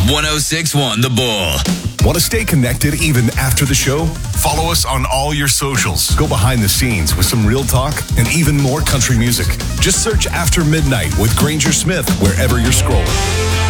1061 The Bull. Want to stay connected even after the show? Follow us on all your socials. Go behind the scenes with some real talk and even more country music. Just search After Midnight with Granger Smith wherever you're scrolling.